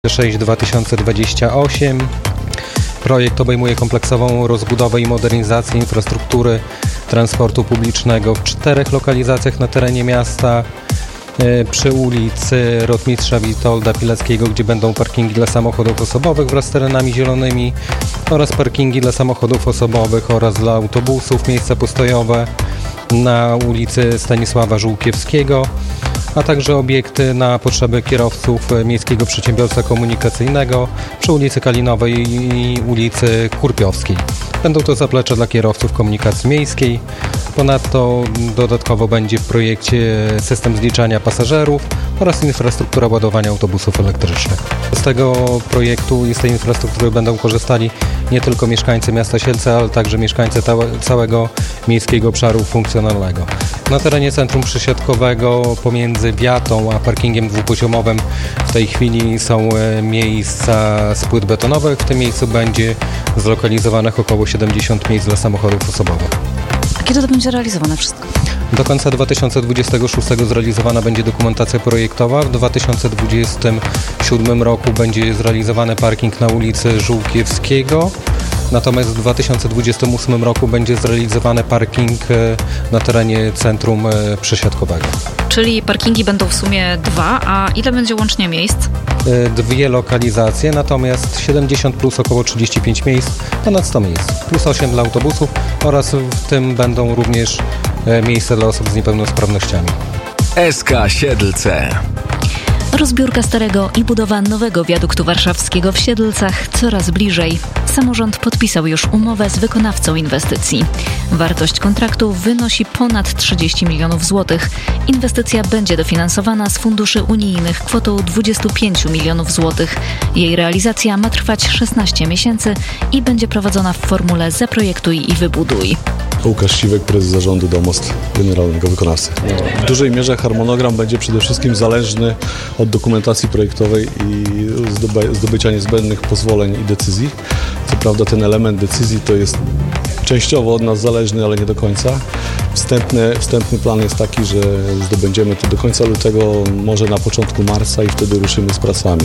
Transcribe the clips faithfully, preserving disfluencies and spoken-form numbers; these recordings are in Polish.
sześć dwa tysiące dwadzieścia osiem. Projekt obejmuje kompleksową rozbudowę i modernizację infrastruktury transportu publicznego w czterech lokalizacjach na terenie miasta. Przy ulicy Rotmistrza Witolda Pileckiego, gdzie będą parkingi dla samochodów osobowych wraz z terenami zielonymi oraz parkingi dla samochodów osobowych oraz dla autobusów, miejsca postojowe na ulicy Stanisława Żółkiewskiego, a także obiekty na potrzeby kierowców Miejskiego Przedsiębiorstwa Komunikacyjnego przy ulicy Kalinowej i ulicy Kurpiowskiej. Będą to zaplecze dla kierowców komunikacji miejskiej. Ponadto dodatkowo będzie w projekcie system zliczania pasażerów oraz infrastruktura ładowania autobusów elektrycznych. Z tego projektu i z tej infrastruktury będą korzystali nie tylko mieszkańcy miasta Siedlce, ale także mieszkańcy całego miejskiego obszaru funkcjonalnego. Na terenie centrum przysiadkowego pomiędzy wiatą a parkingiem dwupoziomowym w tej chwili są miejsca z płyt betonowych. W tym miejscu będzie zlokalizowanych około siedemdziesiąt miejsc dla samochodów osobowych. A kiedy to będzie realizowane wszystko? Do końca dwa tysiące dwudziestego szóstego zrealizowana będzie dokumentacja projektowa. W dwa tysiące dwudziestym siódmym roku będzie zrealizowany parking na ulicy Żółkiewskiego. Natomiast w dwa tysiące dwudziestym ósmym roku będzie zrealizowany parking na terenie centrum przysiadkowego. Czyli parkingi będą w sumie dwa, a ile będzie łącznie miejsc? Dwie lokalizacje, natomiast siedemdziesiąt plus około trzydzieści pięć miejsc, ponad sto miejsc, plus osiem dla autobusów oraz w tym będą również miejsca dla osób z niepełnosprawnościami. S K Siedlce. Rozbiórka starego i budowa nowego wiaduktu warszawskiego w Siedlcach coraz bliżej. Samorząd podpisał już umowę z wykonawcą inwestycji. Wartość kontraktu wynosi ponad trzydzieści milionów złotych. Inwestycja będzie dofinansowana z funduszy unijnych kwotą dwadzieścia pięć milionów złotych. Jej realizacja ma trwać szesnaście miesięcy i będzie prowadzona w formule zaprojektuj i wybuduj. Łukasz Siwek, prezes zarządu Domost generalnego wykonawcy. W dużej mierze harmonogram będzie przede wszystkim zależny od dokumentacji projektowej i zdobycia niezbędnych pozwoleń i decyzji. Co prawda ten element decyzji to jest częściowo od nas zależny, ale nie do końca. Wstępny, wstępny plan jest taki, że zdobędziemy to do końca lutego, może na początku marca i wtedy ruszymy z pracami.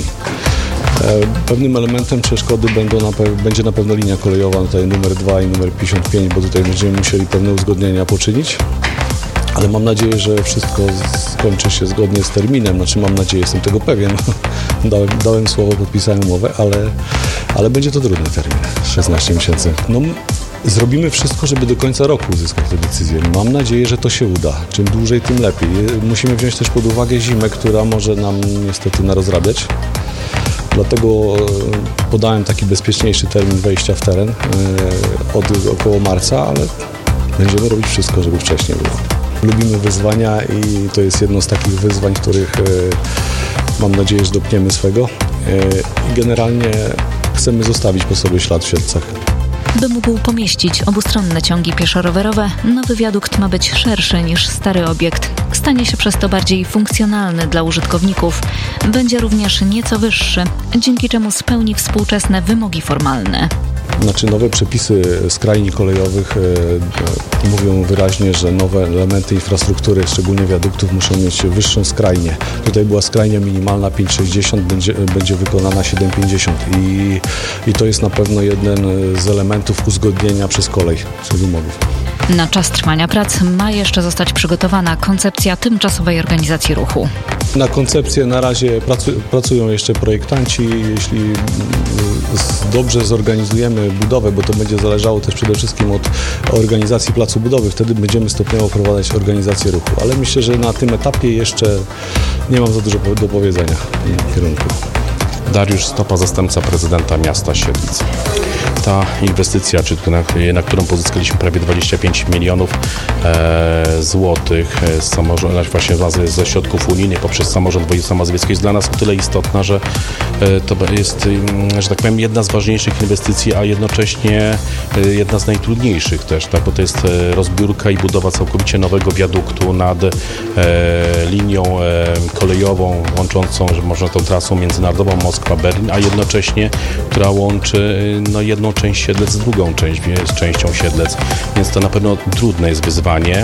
Pewnym elementem przeszkody będą na pe- będzie na pewno linia kolejowa, tutaj numer dwa i numer pięćdziesiąt pięć, bo tutaj będziemy musieli pewne uzgodnienia poczynić. Ale mam nadzieję, że wszystko skończy się zgodnie z terminem. Znaczy mam nadzieję, jestem tego pewien. dałem, dałem słowo, podpisałem umowę, ale, ale będzie to trudny termin, szesnaście miesięcy. No, zrobimy wszystko, żeby do końca roku uzyskać tę decyzję. Mam nadzieję, że to się uda. Czym dłużej, tym lepiej. Musimy wziąć też pod uwagę zimę, która może nam niestety narozrabiać. Dlatego podałem taki bezpieczniejszy termin wejścia w teren od około marca, ale będziemy robić wszystko, żeby wcześniej było. Lubimy wyzwania i to jest jedno z takich wyzwań, których mam nadzieję, że dopniemy swego i generalnie chcemy zostawić po sobie ślad w Siedlcach. By mógł pomieścić obustronne ciągi pieszo-rowerowe, nowy wiadukt ma być szerszy niż stary obiekt. Stanie się przez to bardziej funkcjonalny dla użytkowników. Będzie również nieco wyższy, dzięki czemu spełni współczesne wymogi formalne. Znaczy nowe przepisy skrajni kolejowych e, mówią wyraźnie, że nowe elementy infrastruktury, szczególnie wiaduktów, muszą mieć wyższą skrajnię. Tutaj była skrajnia minimalna pięć sześćdziesiąt, będzie, będzie wykonana siedem pięćdziesiąt i, i to jest na pewno jeden z elementów uzgodnienia przez kolej, czy wymogów. Na czas trwania prac ma jeszcze zostać przygotowana koncepcja tymczasowej organizacji ruchu. Na koncepcję na razie pracu, pracują jeszcze projektanci. Jeśli dobrze zorganizujemy budowę, bo to będzie zależało też przede wszystkim od organizacji placu budowy, wtedy będziemy stopniowo wprowadzać organizację ruchu. Ale myślę, że na tym etapie jeszcze nie mam za dużo do powiedzenia w tym kierunku. Dariusz Stopa, zastępca prezydenta miasta Siedlce. Ta inwestycja, czy na, na którą pozyskaliśmy prawie dwadzieścia pięć milionów e, złotych z samorządu, właśnie ze środków unijnych poprzez samorząd województwa mazowieckiego, jest dla nas o tyle istotna, że e, to jest, że tak powiem, jedna z ważniejszych inwestycji, a jednocześnie e, jedna z najtrudniejszych też, tak, bo to jest e, rozbiórka i budowa całkowicie nowego wiaduktu nad e, linią e, kolejową łączącą, że można tą trasą międzynarodową Moskwa-Berlin, a jednocześnie, która łączy no, jedną część Siedlec z drugą część, z częścią Siedlec, więc to na pewno trudne jest wyzwanie,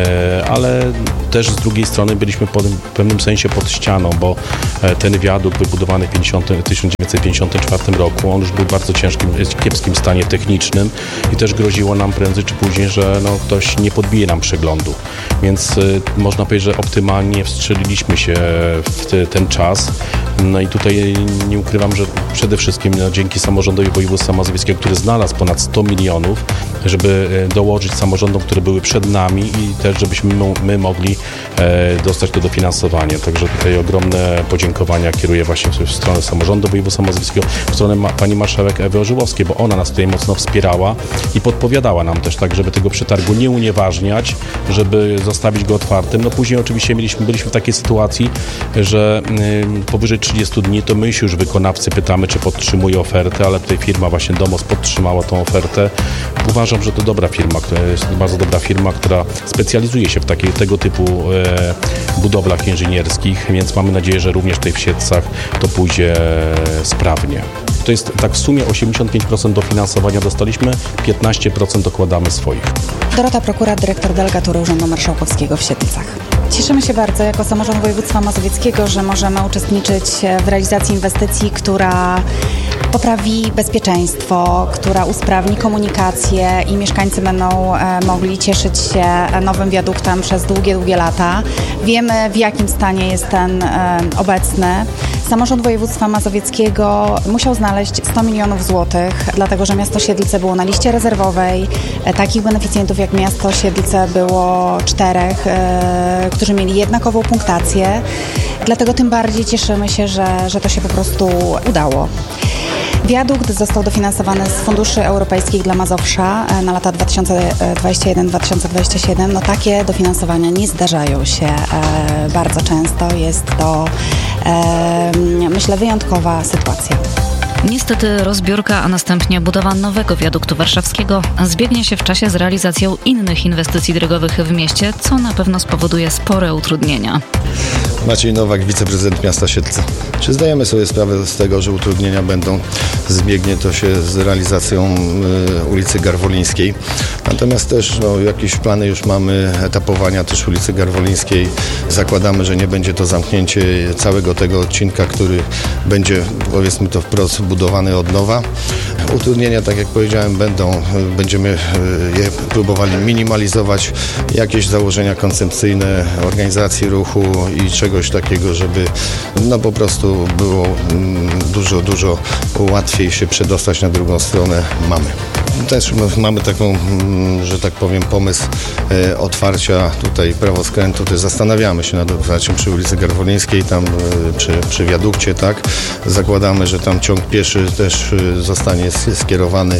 ale też z drugiej strony byliśmy pod, w pewnym sensie pod ścianą, bo ten wiadukt wybudowany w tysiąc dziewięćset pięćdziesiątym czwartym roku, on już był w bardzo ciężkim, kiepskim stanie technicznym i też groziło nam prędzej czy później, że no, ktoś nie podbije nam przeglądu. Więc y, można powiedzieć, że optymalnie wstrzeliliśmy się w te, ten czas. No i tutaj nie ukrywam, że przede wszystkim no, dzięki samorządowi województwa mazowieckiego, który znalazł ponad sto milionów, żeby y, dołożyć samorządom, które były przed nami i też żebyśmy my, my mogli e, dostać to dofinansowanie. Także tutaj ogromne podziękowania kieruję właśnie w stronę samorządu województwa mazowieckiego, w stronę ma, pani marszałek Ewy Ożyłowskiej, bo ona nas tutaj mocno wspierała i podpowiadała nam też tak, żeby tego przetargu nie unieważniać, żeby zostawić go otwartym. No później oczywiście mieliśmy, byliśmy w takiej sytuacji, że y, powyżej trzydziestu dni to my się już wykonawcy pytamy, czy podtrzymuje ofertę, ale tutaj firma właśnie Domos podtrzymała tą ofertę. Uważam, że to dobra firma, która jest bardzo dobra firma, która specjalizuje się w takiej, tego typu e, budowlach inżynierskich, więc mamy nadzieję, że również tutaj w Siedlcach to pójdzie sprawnie. To jest tak w sumie osiemdziesiąt pięć procent dofinansowania dostaliśmy, piętnaście procent dokładamy swoich. Dorota Prokurat, dyrektor delegatury Urzędu Marszałkowskiego w Siedlcach. Cieszymy się bardzo jako samorząd województwa mazowieckiego, że możemy uczestniczyć w realizacji inwestycji, która poprawi bezpieczeństwo, która usprawni komunikację i mieszkańcy będą e, mogli cieszyć się nowym wiaduktem przez długie, długie lata. Wiemy, w jakim stanie jest ten e, obecny. Samorząd województwa mazowieckiego musiał znaleźć sto milionów złotych, dlatego że miasto Siedlce było na liście rezerwowej. E, takich beneficjentów jak miasto Siedlce było czterech, e, którzy mieli jednakową punktację. Dlatego tym bardziej cieszymy się, że, że to się po prostu udało. Wiadukt został dofinansowany z funduszy europejskich dla Mazowsza na lata dwa tysiące dwudziesty pierwszy do dwa tysiące dwudziestego siódmego. No takie dofinansowania nie zdarzają się e, bardzo często. Jest to, e, myślę, wyjątkowa sytuacja. Niestety rozbiórka, a następnie budowa nowego wiaduktu warszawskiego zbiegnie się w czasie z realizacją innych inwestycji drogowych w mieście, co na pewno spowoduje spore utrudnienia. Maciej Nowak, wiceprezydent miasta Siedlce. Czy zdajemy sobie sprawę z tego, że utrudnienia będą, zbiegnie to się z realizacją y, ulicy Garwolińskiej. Natomiast też no, jakieś plany już mamy etapowania też ulicy Garwolińskiej. Zakładamy, że nie będzie to zamknięcie całego tego odcinka, który będzie, powiedzmy to wprost, budowany od nowa. Utrudnienia, tak jak powiedziałem, będą, będziemy je próbowali minimalizować. Jakieś założenia koncepcyjne organizacji ruchu i czegoś takiego, żeby no po prostu było dużo, dużo łatwiej się przedostać na drugą stronę mamy. Też mamy taką, że tak powiem, pomysł e, otwarcia tutaj prawoskrętu. Też zastanawiamy się nad otwarciem przy ulicy Garwolińskiej, tam e, przy, przy wiadukcie, tak. Zakładamy, że tam ciąg pieszy też e, zostanie skierowany. E,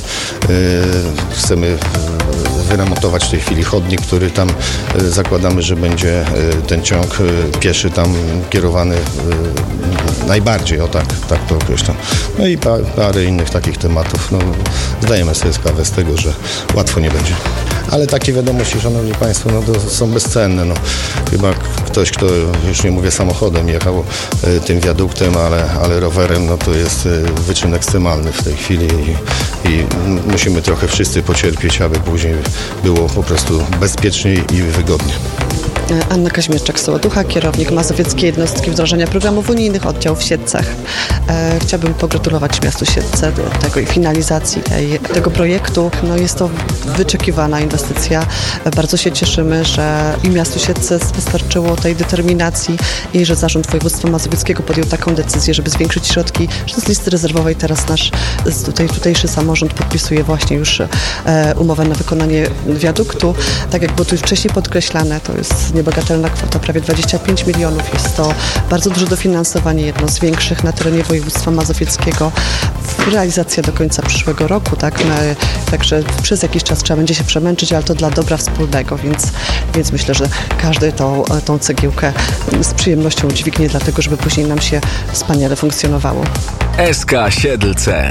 chcemy wyremontować w tej chwili chodnik, który tam e, zakładamy, że będzie e, ten ciąg e, pieszy tam kierowany e, najbardziej, o tak, tak to określam. No i pa, parę innych takich tematów. No, zdajemy sobie sprawę z tego, że łatwo nie będzie. Ale takie wiadomości, szanowni państwo, no to są bezcenne. No, chyba ktoś, kto, już nie mówię samochodem, jechał y, tym wiaduktem, ale, ale rowerem, no to jest y, wyczyn ekstremalny w tej chwili i, i musimy trochę wszyscy pocierpieć, aby później było po prostu bezpieczniej i wygodnie. Anna Kaźmierczak-Sołotucha, kierownik Mazowieckiej Jednostki Wdrożenia Programów Unijnych, oddział w Siedlcach. E, chciałabym pogratulować miastu Siedlce do tego i finalizacji tej, tego projektu. No jest to wyczekiwana inwestycja. Bardzo się cieszymy, że i miastu Siedlce wystarczyło tej determinacji i że Zarząd Województwa Mazowieckiego podjął taką decyzję, żeby zwiększyć środki, że z listy rezerwowej teraz nasz tutaj, tutejszy samorząd podpisuje właśnie już e, umowę na wykonanie wiaduktu. Tak jak było tu wcześniej podkreślane, to jest niebagatelna kwota, prawie dwadzieścia pięć milionów. Jest to bardzo duże dofinansowanie, jedno z większych na terenie województwa mazowieckiego. Realizacja do końca przyszłego roku, tak? My, także przez jakiś czas trzeba będzie się przemęczyć, ale to dla dobra wspólnego, więc, więc myślę, że każdy tą, tą cegiełkę z przyjemnością dźwignie, dlatego żeby później nam się wspaniale funkcjonowało. S K Siedlce.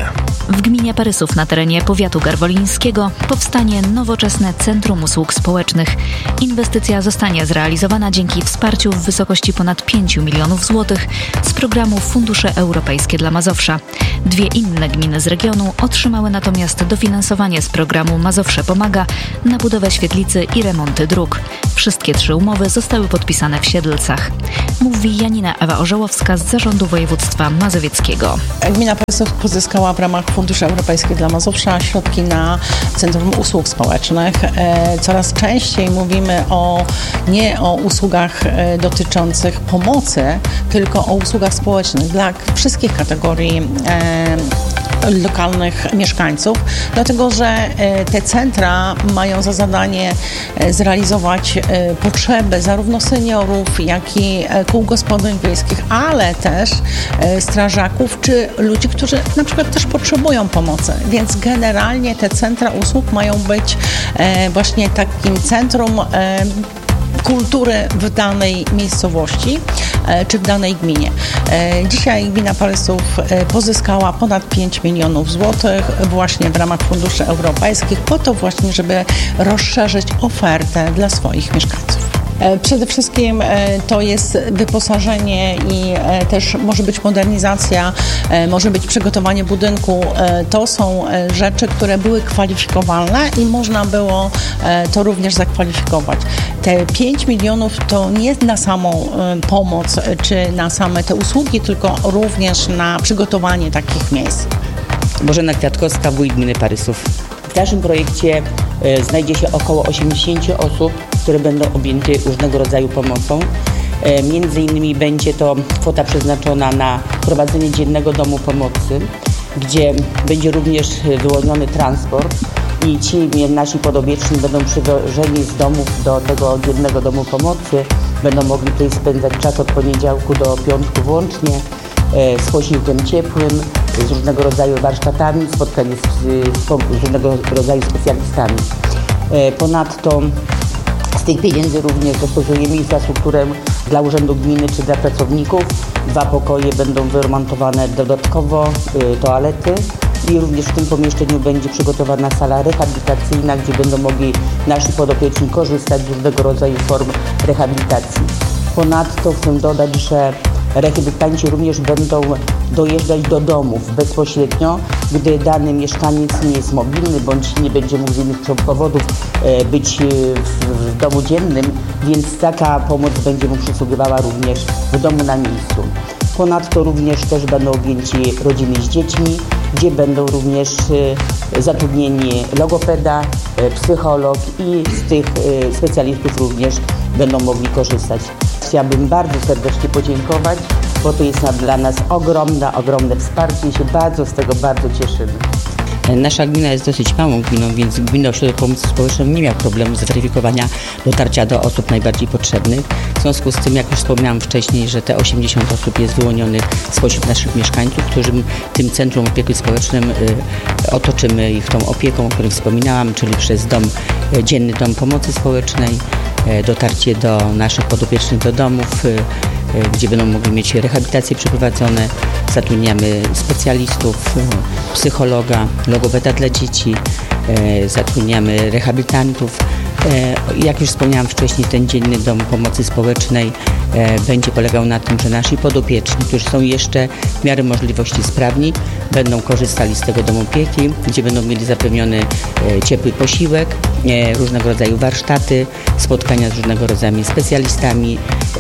W gminie Parysów na terenie powiatu garwolińskiego powstanie nowoczesne Centrum Usług Społecznych. Inwestycja zostanie zrealizowana dzięki wsparciu w wysokości ponad pięć milionów złotych z programu Fundusze Europejskie dla Mazowsza. Dwie inne gminy z regionu otrzymały natomiast dofinansowanie z programu Mazowsze Pomaga na budowę świetlicy i remonty dróg. Wszystkie trzy umowy zostały podpisane w Siedlcach. Mówi Janina Ewa Orzełowska z Zarządu Województwa Mazowieckiego. Gmina Parysów pozyskała w ramach Funduszy Europejskich dla Mazowsza środki na Centrum Usług Społecznych. Coraz częściej mówimy o, nie o usługach dotyczących pomocy, tylko o usługach społecznych dla wszystkich kategorii lokalnych mieszkańców, dlatego że te centra mają za zadanie zrealizować potrzeby zarówno seniorów, jak i kół gospodyń wiejskich, ale też strażaków czy ludzi, którzy na przykład też potrzebują pomocy. Więc generalnie te centra usług mają być właśnie takim centrum kultury w danej miejscowości czy w danej gminie. Dzisiaj gmina Parysów pozyskała ponad pięć milionów złotych właśnie w ramach funduszy europejskich po to właśnie, żeby rozszerzyć ofertę dla swoich mieszkańców. Przede wszystkim to jest wyposażenie i też może być modernizacja, może być przygotowanie budynku. To są rzeczy, które były kwalifikowalne i można było to również zakwalifikować. Te pięć milionów to nie na samą pomoc czy na same te usługi, tylko również na przygotowanie takich miejsc. Bożena Kwiatkowska, wójt gminy Parysów. W naszym projekcie e, znajdzie się około osiemdziesiąt osób, które będą objęte różnego rodzaju pomocą. E, między innymi będzie to kwota przeznaczona na prowadzenie dziennego domu pomocy, gdzie będzie również wyłoniony transport i ci nasi podobieczni będą przywożeni z domów do tego dziennego domu pomocy. Będą mogli tutaj spędzać czas od poniedziałku do piątku włącznie, z posiłkiem ciepłym, z różnego rodzaju warsztatami, spotkanie z, z, z różnego rodzaju specjalistami. Ponadto z tych pieniędzy również dostosujemy infrastrukturę dla Urzędu Gminy czy dla pracowników. Dwa pokoje będą wyremontowane dodatkowo, toalety i również w tym pomieszczeniu będzie przygotowana sala rehabilitacyjna, gdzie będą mogli nasi podopieczni korzystać z różnego rodzaju form rehabilitacji. Ponadto chcę dodać, że rehabilitanci również będą dojeżdżać do domów bezpośrednio, gdy dany mieszkaniec nie jest mobilny bądź nie będzie mógł z innych powodów być w, w domu dziennym, więc taka pomoc będzie mu przysługiwała również w domu na miejscu. Ponadto również też będą objęci rodziny z dziećmi, gdzie będą również zatrudnieni logopeda, psycholog i z tych specjalistów również będą mogli korzystać. Chciałabym bardzo serdecznie podziękować, bo to jest dla nas ogromne, ogromne wsparcie i się bardzo z tego bardzo cieszymy. Nasza gmina jest dosyć małą gminą, więc Gminny Ośrodek Pomocy Społecznej nie miał problemu zweryfikowania dotarcia do osób najbardziej potrzebnych. W związku z tym, jak już wspomniałam wcześniej, że te osiemdziesiąt osób jest wyłonionych spośród naszych mieszkańców, którym tym Centrum Opieki Społecznej y, otoczymy ich tą opieką, o której wspominałam, czyli przez dom, y, Dzienny Dom Pomocy Społecznej, y, dotarcie do naszych podopiecznych do domów, y, gdzie będą mogli mieć rehabilitacje przeprowadzone. Zatrudniamy specjalistów, psychologa, logopeda dla dzieci, zatrudniamy rehabilitantów. Jak już wspomniałam wcześniej, ten Dzienny Dom Pomocy Społecznej będzie polegał na tym, że nasi podopieczni, którzy są jeszcze w miarę możliwości sprawni, będą korzystali z tego domu opieki, gdzie będą mieli zapewniony ciepły posiłek, różnego rodzaju warsztaty, spotkania z różnego rodzaju specjalistami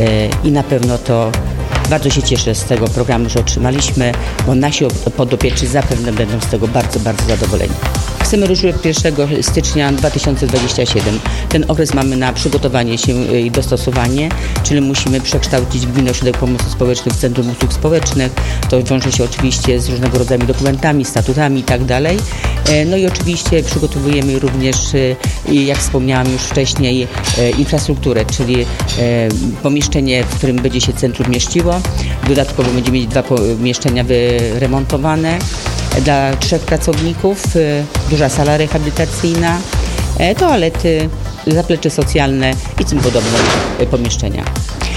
i na pewno to bardzo się cieszę z tego programu, że otrzymaliśmy, bo nasi podopieczni zapewne będą z tego bardzo, bardzo zadowoleni. Chcemy ruszyć od pierwszego stycznia dwa tysiące dwudziestego siódmego. Ten okres mamy na przygotowanie się i dostosowanie, czyli musimy przekształcić Gminny Ośrodek Pomocy Społecznej w Centrum Usług Społecznych. To wiąże się oczywiście z różnego rodzaju dokumentami, statutami i tak dalej. No i oczywiście przygotowujemy również, jak wspomniałam już wcześniej, infrastrukturę, czyli pomieszczenie, w którym będzie się centrum mieściło. Dodatkowo będziemy mieli dwa pomieszczenia wyremontowane dla trzech pracowników, duża sala rehabilitacyjna, toalety, zaplecze socjalne i tym podobne pomieszczenia.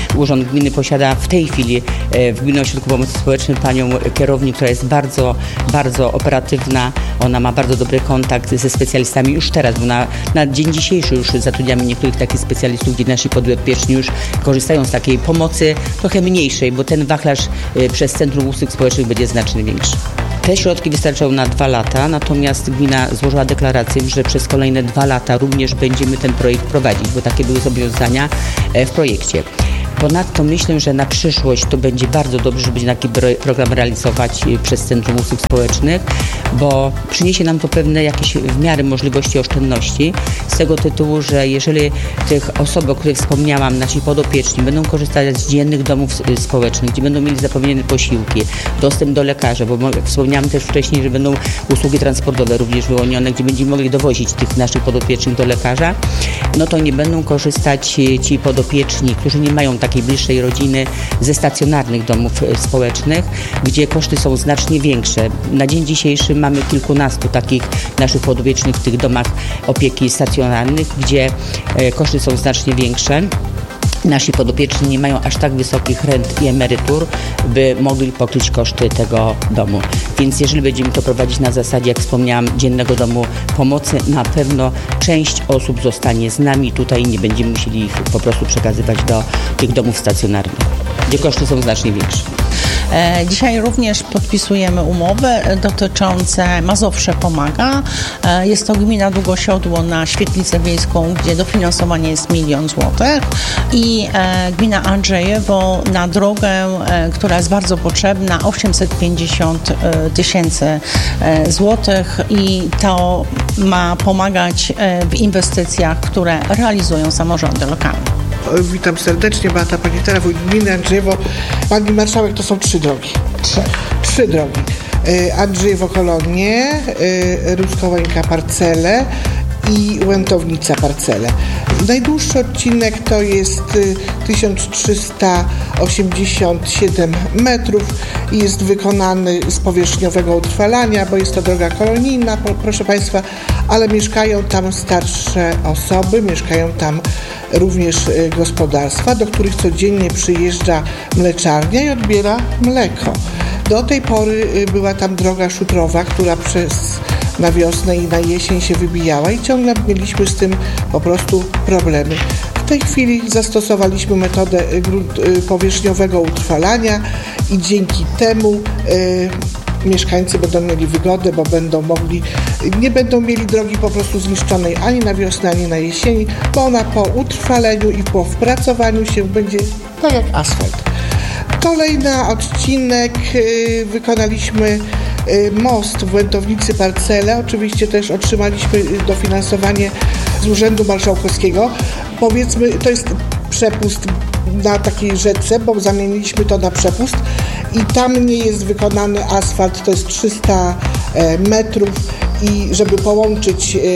Urząd Gminy posiada w tej chwili w Gminnym Ośrodku Pomocy Społecznej panią kierownik, która jest bardzo, bardzo operatywna. Ona ma bardzo dobry kontakt ze specjalistami już teraz, bo na, na dzień dzisiejszy już zatrudniamy niektórych takich specjalistów, gdzie nasi podopieczni już korzystają z takiej pomocy trochę mniejszej, bo ten wachlarz przez Centrum Usług Społecznych będzie znacznie większy. Te środki wystarczą na dwa lata, natomiast gmina złożyła deklarację, że przez kolejne dwa lata również będziemy ten projekt prowadzić, bo takie były zobowiązania w projekcie. Ponadto myślę, że na przyszłość to będzie bardzo dobrze, żeby taki program realizować przez Centrum Usług Społecznych, bo przyniesie nam to pewne jakieś w miarę możliwości oszczędności z tego tytułu, że jeżeli tych osób, o których wspomniałam, nasi podopieczni będą korzystać z dziennych domów społecznych, gdzie będą mieli zapewnione posiłki, dostęp do lekarza, bo wspomniałam też wcześniej, że będą usługi transportowe również wyłonione, gdzie będziemy mogli dowozić tych naszych podopiecznych do lekarza, no to nie będą korzystać ci podopieczni, którzy nie mają takiej bliższej rodziny, ze stacjonarnych domów społecznych, gdzie koszty są znacznie większe. Na dzień dzisiejszy mamy kilkunastu takich naszych podopiecznych w tych domach opieki stacjonarnych, gdzie koszty są znacznie większe. Nasi podopieczni nie mają aż tak wysokich rent i emerytur, by mogli pokryć koszty tego domu. Więc jeżeli będziemy to prowadzić na zasadzie, jak wspomniałam, dziennego domu pomocy, na pewno część osób zostanie z nami tutaj, nie będziemy musieli ich po prostu przekazywać do tych domów stacjonarnych, gdzie koszty są znacznie większe. Dzisiaj również podpisujemy umowy dotyczące Mazowsze Pomaga. Jest to gmina Długosiodło na świetlicę wiejską, gdzie dofinansowanie jest milion złotych i gmina Andrzejewo na drogę, która jest bardzo potrzebna, osiemset pięćdziesiąt tysięcy złotych i to ma pomagać w inwestycjach, które realizują samorządy lokalne. Witam serdecznie, Beata Panitera, wójt gminy Andrzejewo. Pani marszałek, to są trzy drogi. Trzy. Trzy drogi. Andrzejewo Kolonie, Ruskołańka Parcele i Łętownica Parcele. Najdłuższy odcinek to jest tysiąc trzysta osiemdziesiąt siedem metrów i jest wykonany z powierzchniowego utrwalania, bo jest to droga kolonijna, proszę Państwa, ale mieszkają tam starsze osoby, mieszkają tam również gospodarstwa, do których codziennie przyjeżdża mleczarnia i odbiera mleko. Do tej pory była tam droga szutrowa, która przez na wiosnę i na jesień się wybijała i ciągle mieliśmy z tym po prostu problemy. W tej chwili zastosowaliśmy metodę grunt, powierzchniowego utrwalania i dzięki temu y, mieszkańcy będą mieli wygodę, bo będą mogli, nie będą mieli drogi po prostu zniszczonej ani na wiosnę, ani na jesieni, bo ona po utrwaleniu i po wpracowaniu się będzie tak jak asfalt. Kolejny odcinek y, wykonaliśmy y, most w Łętownicy Parcele. Oczywiście też otrzymaliśmy dofinansowanie z Urzędu Marszałkowskiego. Powiedzmy, to jest przepust na takiej rzece, bo zamieniliśmy to na przepust i tam nie jest wykonany asfalt, to jest trzysta metrów i żeby połączyć y,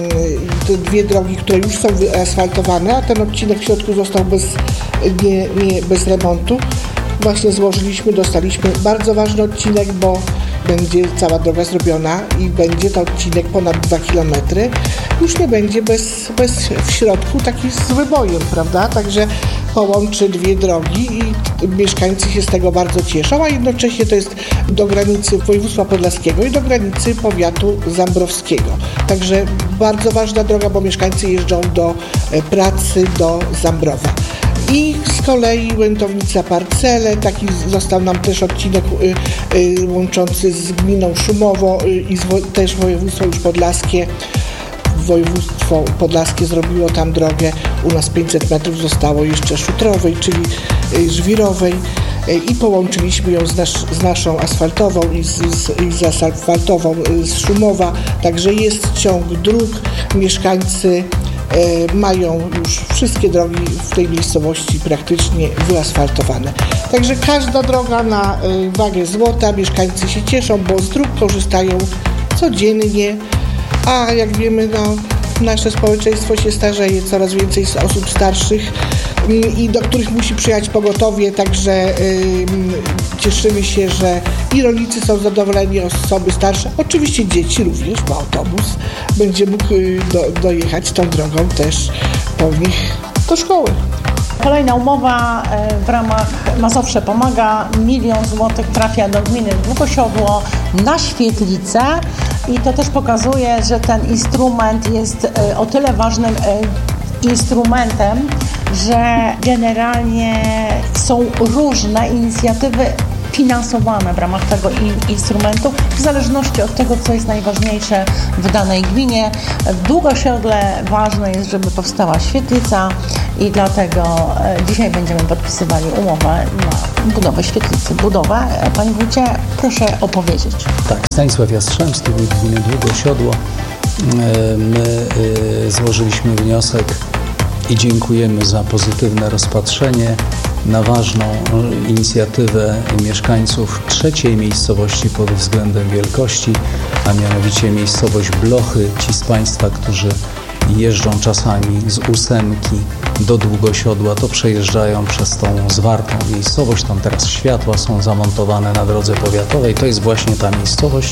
te dwie drogi, które już są wyasfaltowane, a ten odcinek w środku został bez, nie, nie, bez remontu, właśnie złożyliśmy, dostaliśmy bardzo ważny odcinek, bo będzie cała droga zrobiona i będzie to odcinek ponad dwa kilometry. Już nie będzie bez, bez w środku taki z wybojem, prawda? Także połączy dwie drogi i mieszkańcy się z tego bardzo cieszą, a jednocześnie to jest do granicy województwa podlaskiego i do granicy powiatu zambrowskiego. Także bardzo ważna droga, bo mieszkańcy jeżdżą do pracy do Zambrowa. I z kolei Łętownica Parcele, taki został nam też odcinek y, y, łączący z gminą Szumowo y, i z, też województwo już podlaskie. Województwo podlaskie zrobiło tam drogę, u nas pięćset metrów zostało jeszcze szutrowej, czyli y, żwirowej y, i połączyliśmy ją z, nasz, z naszą asfaltową i z, z, i z asfaltową y, z Szumowa, także jest ciąg dróg, mieszkańcy mają już wszystkie drogi w tej miejscowości praktycznie wyasfaltowane. Także każda droga na wagę złota, mieszkańcy się cieszą, bo z dróg korzystają codziennie, a jak wiemy, no, nasze społeczeństwo się starzeje, coraz więcej osób starszych i do których musi przyjechać pogotowie, także y, cieszymy się, że i rolnicy są zadowoleni, osoby starsze, oczywiście dzieci również, bo autobus będzie mógł do, dojechać tą drogą też po nich do szkoły. Kolejna umowa w ramach Mazowsze Pomaga. Milion złotych trafia do gminy Długosiodło na świetlicę i to też pokazuje, że ten instrument jest o tyle ważnym instrumentem, że generalnie są różne inicjatywy finansowane w ramach tego instrumentu, w zależności od tego, co jest najważniejsze w danej gminie. W Długosiodle ważne jest, żeby powstała świetlica i dlatego dzisiaj będziemy podpisywali umowę na budowę świetlicy. Budowę, Panie Wójcie, proszę opowiedzieć. Tak, Stanisław Jastrzębski, wójt gminy Długosiodło. My złożyliśmy wniosek i dziękujemy za pozytywne rozpatrzenie na ważną inicjatywę mieszkańców trzeciej miejscowości pod względem wielkości, a mianowicie miejscowość Blochy. Ci z Państwa, którzy jeżdżą czasami z ósemki do Długosiodła, to przejeżdżają przez tą zwartą miejscowość. Tam teraz światła są zamontowane na drodze powiatowej. To jest właśnie ta miejscowość.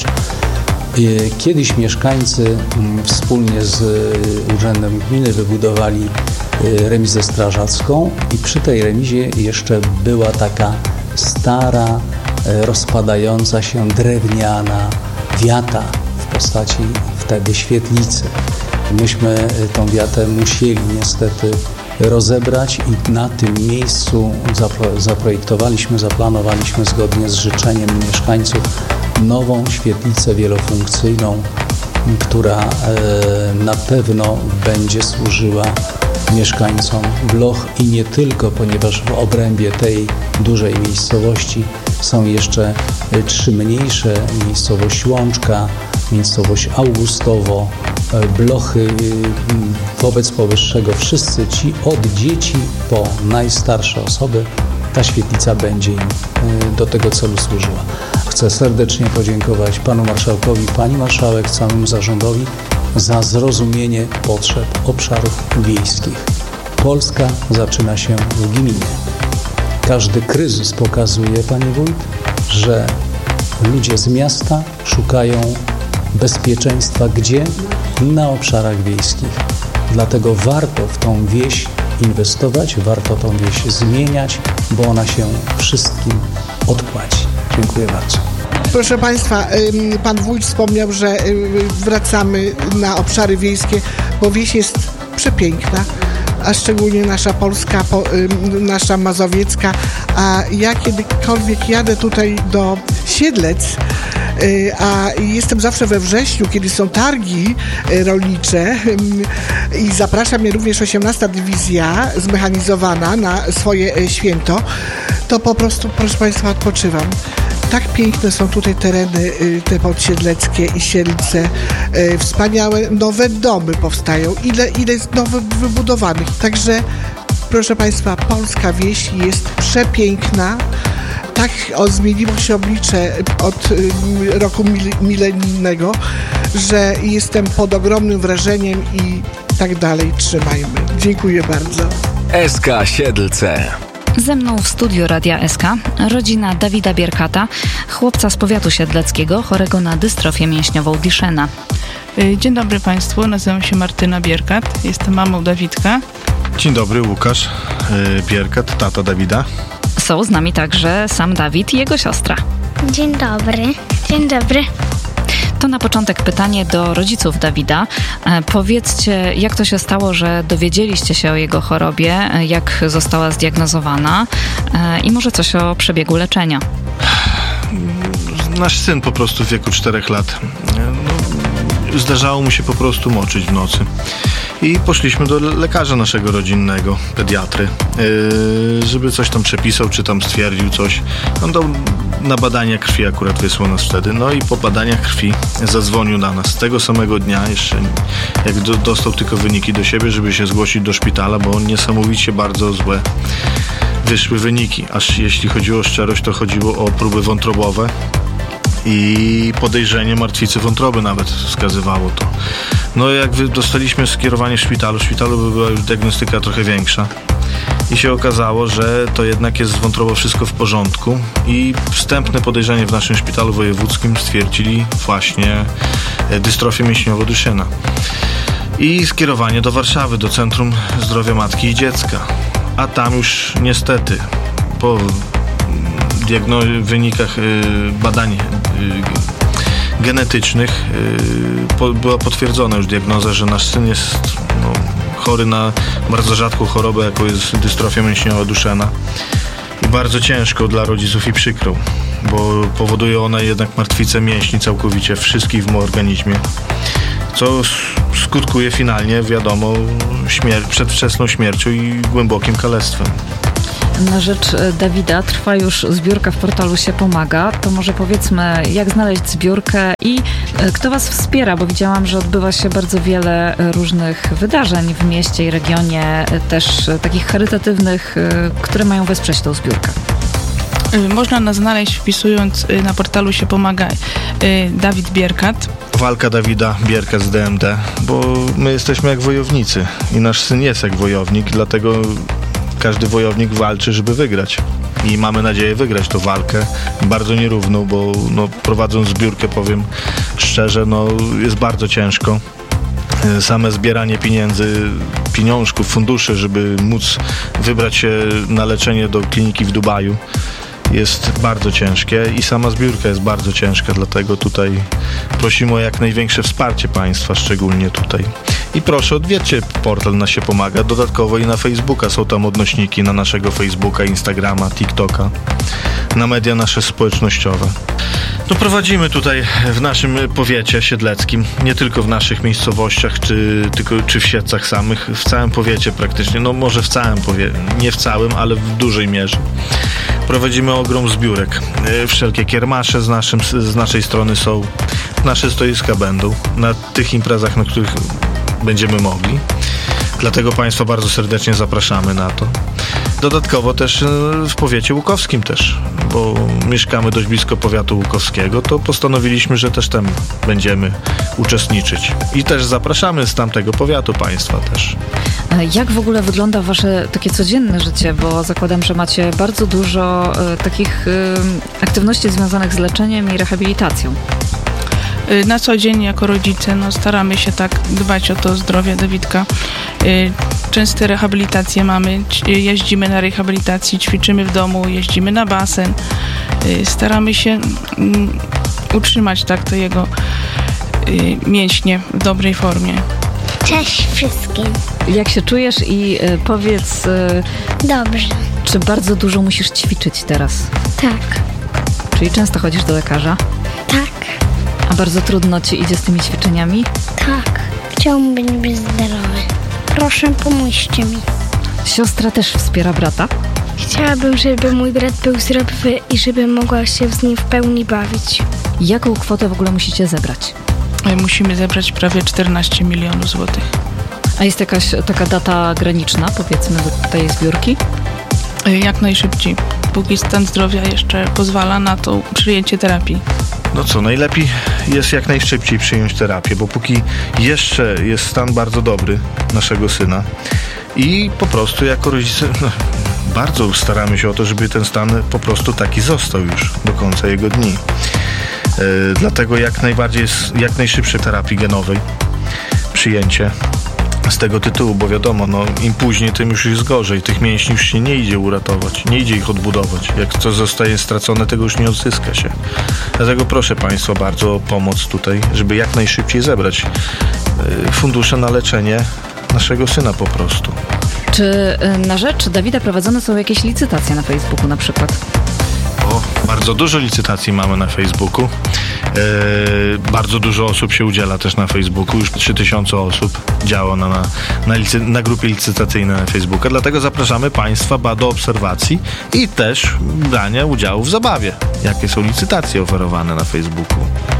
Kiedyś mieszkańcy wspólnie z Urzędem Gminy wybudowali remizę strażacką i przy tej remizie jeszcze była taka stara, rozpadająca się drewniana wiata w postaci wtedy świetlicy. Myśmy tą wiatę musieli niestety rozebrać i na tym miejscu zaprojektowaliśmy, zaplanowaliśmy zgodnie z życzeniem mieszkańców nową świetlicę wielofunkcyjną, która na pewno będzie służyła mieszkańcom Bloch i nie tylko, ponieważ w obrębie tej dużej miejscowości są jeszcze trzy mniejsze, miejscowość Łączka, miejscowość Augustowo, Blochy. Wobec powyższego wszyscy ci od dzieci po najstarsze osoby ta świetlica będzie im do tego celu służyła. Chcę serdecznie podziękować panu marszałkowi, pani marszałek, całemu zarządowi za zrozumienie potrzeb obszarów wiejskich. Polska zaczyna się w gminie. Każdy kryzys pokazuje, panie wójt, że ludzie z miasta szukają bezpieczeństwa gdzie? Na obszarach wiejskich. Dlatego warto w tą wieś inwestować, warto tą wieś zmieniać, bo ona się wszystkim odpłaci. Dziękuję bardzo. Proszę Państwa, pan wójt wspomniał, że wracamy na obszary wiejskie, bo wieś jest przepiękna, a szczególnie nasza polska, nasza mazowiecka. A ja kiedykolwiek jadę tutaj do Siedlec, a jestem zawsze we wrześniu, kiedy są targi rolnicze i zaprasza mnie również osiemnasta Dywizja zmechanizowana na swoje święto, to po prostu, proszę Państwa, odpoczywam. Tak piękne są tutaj tereny te podsiedleckie i Siedlce. Wspaniałe nowe domy powstają. Ile, ile jest nowych wybudowanych. Także, proszę Państwa, polska wieś jest przepiękna. Tak o, zmieniło się oblicze od y, roku mil, milenijnego, że jestem pod ogromnym wrażeniem i tak dalej. Trzymajmy. Dziękuję bardzo. S K Siedlce. Ze mną w studiu Radia S K rodzina Dawida Bierkata, chłopca z powiatu siedleckiego, chorego na dystrofię mięśniową Duchenne. Dzień dobry Państwu, nazywam się Martyna Bierkat, jestem mamą Dawidka. Dzień dobry, Łukasz Bierkat, tata Dawida. Są z nami także sam Dawid i jego siostra. Dzień dobry. Dzień dobry. To na początek pytanie do rodziców Dawida. E, powiedzcie, jak to się stało, że dowiedzieliście się o jego chorobie, e, jak została zdiagnozowana e, i może coś o przebiegu leczenia. Nasz syn po prostu w wieku czterech lat, no, zdarzało mu się po prostu moczyć w nocy. I poszliśmy do lekarza naszego rodzinnego, pediatry, yy, żeby coś tam przepisał, czy tam stwierdził coś. On dał na badania krwi, akurat wysłał nas wtedy. No i po badaniach krwi zadzwonił na nas. Tego samego dnia jeszcze, jak do, dostał tylko wyniki do siebie, żeby się zgłosić do szpitala, bo on niesamowicie bardzo złe wyszły wyniki. Aż jeśli chodziło o szczerość, to chodziło o próby wątrobowe. I podejrzenie martwicy wątroby nawet wskazywało to. No jak dostaliśmy skierowanie w szpitalu, w szpitalu była już diagnostyka trochę większa i się okazało, że to jednak jest z wątrobą wszystko w porządku i wstępne podejrzenie w naszym szpitalu wojewódzkim stwierdzili właśnie dystrofię mięśniową Duchenne. I skierowanie do Warszawy, do Centrum Zdrowia Matki i Dziecka. a tam już niestety po diagno- wynikach y, badań y, genetycznych y, po, była potwierdzona już diagnoza, że nasz syn jest no, chory na bardzo rzadką chorobę, jaką jest dystrofia mięśniowa Duchenne. I bardzo ciężko dla rodziców i przykrą, bo powoduje ona jednak martwicę mięśni całkowicie wszystkich w organizmie, co skutkuje finalnie, wiadomo, śmier- przedwczesną śmiercią i głębokim kalectwem. Na rzecz Dawida trwa już zbiórka w portalu Się Pomaga. To może powiedzmy, jak znaleźć zbiórkę i kto Was wspiera, bo widziałam, że odbywa się bardzo wiele różnych wydarzeń w mieście i regionie, też takich charytatywnych, które mają wesprzeć tą zbiórkę. Można nas znaleźć wpisując na portalu Się Pomaga Dawid Bierkat. Walka Dawida Bierkat z D M D, bo my jesteśmy jak wojownicy i nasz syn jest jak wojownik, dlatego każdy wojownik walczy, żeby wygrać. I mamy nadzieję wygrać tę walkę, bardzo nierówną, bo no, prowadząc zbiórkę, powiem szczerze, no, jest bardzo ciężko. Same zbieranie pieniędzy, pieniążków, funduszy, żeby móc wybrać się na leczenie do kliniki w Dubaju, jest bardzo ciężkie i sama zbiórka jest bardzo ciężka, dlatego tutaj prosimy o jak największe wsparcie państwa, szczególnie tutaj. I proszę, odwiedźcie portal na Się Pomaga, dodatkowo i na Facebooka, są tam odnośniki na naszego Facebooka, Instagrama, TikToka, na media nasze społecznościowe. No prowadzimy tutaj w naszym powiecie siedleckim, nie tylko w naszych miejscowościach, czy, tylko, czy w Siedlcach samych, w całym powiecie praktycznie, no może w całym powiecie, nie w całym, ale w dużej mierze. Prowadzimy ogrom zbiórek. Wszelkie kiermasze z, naszym, z naszej strony są, nasze stoiska będą na tych imprezach, na których będziemy mogli. Dlatego Państwa bardzo serdecznie zapraszamy na to. Dodatkowo też w powiecie łukowskim też, bo mieszkamy dość blisko powiatu łukowskiego, to postanowiliśmy, że też tam będziemy uczestniczyć. I też zapraszamy z tamtego powiatu Państwa też. Jak w ogóle wygląda Wasze takie codzienne życie? Bo zakładam, że macie bardzo dużo y, takich y, aktywności związanych z leczeniem i rehabilitacją. Na co dzień jako rodzice no, staramy się tak dbać o to zdrowie Dawidka. Częste rehabilitacje mamy, jeździmy na rehabilitacji, ćwiczymy w domu, jeździmy na basen. Staramy się utrzymać tak to jego mięśnie w dobrej formie. Cześć wszystkim. Jak się czujesz i y, powiedz... Y, Dobrze. Czy bardzo dużo musisz ćwiczyć teraz? Tak. Czyli często chodzisz do lekarza? Tak. A bardzo trudno Ci idzie z tymi ćwiczeniami? Tak. Chciałbym być zdrowy. Proszę, pomóżcie mi. Siostra też wspiera brata? Chciałabym, żeby mój brat był zdrowy i żeby mogła się z nim w pełni bawić. Jaką kwotę w ogóle musicie zebrać? Musimy zebrać prawie czternaście milionów złotych. A jest jakaś taka data graniczna, powiedzmy, do tej zbiórki? Jak najszybciej, póki stan zdrowia jeszcze pozwala na to przyjęcie terapii. No co, najlepiej jest jak najszybciej przyjąć terapię, bo póki jeszcze jest stan bardzo dobry naszego syna i po prostu jako rodzice no, bardzo staramy się o to, żeby ten stan po prostu taki został już do końca jego dni. Yy, dlatego jak najbardziej jest jak najszybszej terapii genowej przyjęcie z tego tytułu, bo wiadomo, no im później, tym już jest gorzej. Tych mięśni już się nie idzie uratować, nie idzie ich odbudować. Jak coś zostaje stracone, tego już nie odzyska się. Dlatego proszę Państwa bardzo o pomoc tutaj, żeby jak najszybciej zebrać yy, fundusze na leczenie naszego syna po prostu. Czy na rzecz Dawida prowadzone są jakieś licytacje na Facebooku na przykład? O, bardzo dużo licytacji mamy na Facebooku. Yy, bardzo dużo osób się udziela też na Facebooku. Już trzy tysiące osób działa na, na, na, licy, na grupie licytacyjnej na Facebooka. Dlatego zapraszamy Państwa do obserwacji i też brania udziału w zabawie. Jakie są licytacje oferowane na Facebooku?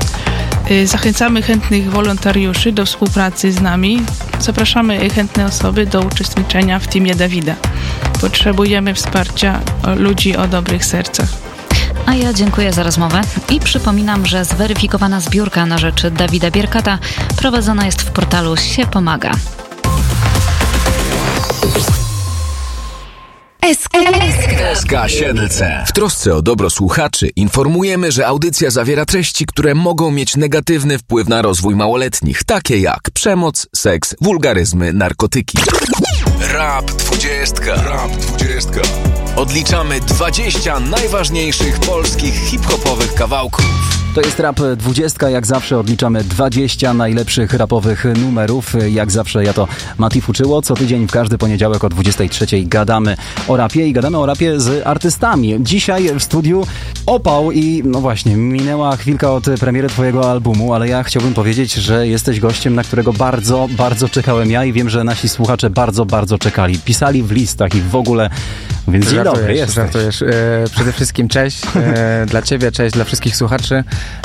Zachęcamy chętnych wolontariuszy do współpracy z nami. Zapraszamy chętne osoby do uczestniczenia w teamie Dawida. Potrzebujemy wsparcia ludzi o dobrych sercach. A ja dziękuję za rozmowę i przypominam, że zweryfikowana zbiórka na rzecz Dawida Bierkata prowadzona jest w portalu Się Pomaga. S K Siedlce. W trosce o dobro słuchaczy informujemy, że audycja zawiera treści, które mogą mieć negatywny wpływ na rozwój małoletnich, takie jak przemoc, seks, wulgaryzmy, narkotyki. Rap dwudziestka. Rap dwudziestka. Odliczamy dwadzieścia najważniejszych polskich hip-hopowych kawałków. To jest Rap dwudziestka, jak zawsze odliczamy dwadzieścia najlepszych rapowych numerów. Jak zawsze ja to Mati Fuczyło. Co tydzień w każdy poniedziałek o dwudziestej trzeciej gadamy o rapie i gadamy o rapie z artystami. Dzisiaj w studiu Opał i no właśnie, minęła chwilka od premiery twojego albumu, ale ja chciałbym powiedzieć, że jesteś gościem, na którego bardzo, bardzo czekałem ja i wiem, że nasi słuchacze bardzo, bardzo czekali. Pisali w listach i w ogóle, więc dzień dobry, jesteś. Żartujesz. E, przede wszystkim cześć e, dla ciebie, cześć dla wszystkich słuchaczy.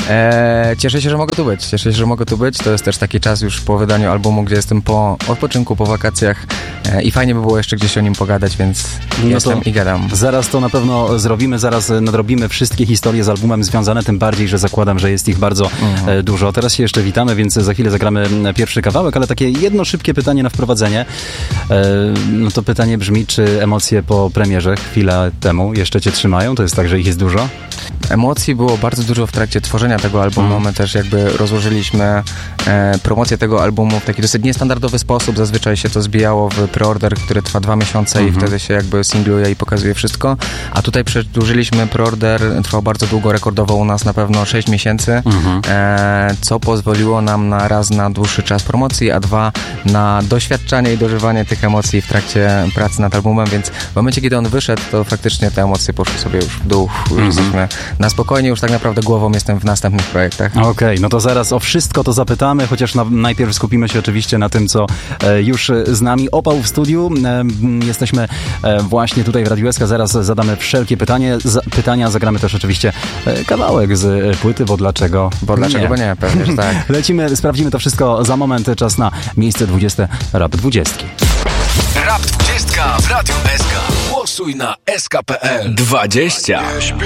E, cieszę się, że mogę tu być. Cieszę się, że mogę tu być. To jest też taki czas już po wydaniu albumu, gdzie jestem po odpoczynku, po wakacjach e, i fajnie by było jeszcze gdzieś o nim pogadać, więc no jestem i gadam. Zaraz to na pewno zrobimy, zaraz nadrobimy wszystkie historie z albumem związane, tym bardziej, że zakładam, że jest ich bardzo mhm. e, dużo. Teraz się jeszcze witamy, więc za chwilę zagramy pierwszy kawałek, ale takie jedno szybkie pytanie na wprowadzenie. E, no to pytanie brzmi, czy emocje po premierze chwilę temu jeszcze cię trzymają? To jest tak, że ich jest dużo? Emocji było bardzo dużo w trakcie tworzenia tego albumu. My też jakby rozłożyliśmy e, promocję tego albumu w taki dosyć niestandardowy sposób. Zazwyczaj się to zbijało w preorder, który trwa dwa miesiące mm-hmm. i wtedy się jakby singluje i pokazuje wszystko. A tutaj przedłużyliśmy preorder, trwał bardzo długo, rekordowo u nas na pewno sześć miesięcy, mm-hmm. e, co pozwoliło nam na raz na dłuższy czas promocji, a dwa na doświadczanie i dożywanie tych emocji w trakcie pracy nad albumem, więc w momencie, kiedy on wyszedł, to faktycznie te emocje poszły sobie już w dół. Już mm-hmm. jesteśmy na spokojnie, już tak naprawdę głową jestem w następnych projektach. Okej, okay, no to zaraz o wszystko to zapytamy, chociaż na, najpierw skupimy się oczywiście na tym, co e, już z nami. Opał w studiu. E, jesteśmy e, właśnie tutaj w Radiu S K. Zaraz zadamy wszelkie pytanie, za, pytania. Zagramy też oczywiście e, kawałek z e, płyty, bo dlaczego Bo dlaczego, nie? bo nie, pewnie, że tak. Lecimy, sprawdzimy to wszystko za moment. Czas na miejsce dwudzieste Rap dwudziestki. Rap dwudziestka w Radiu S K. Głosuj na S K kropka P L. dwadzieścia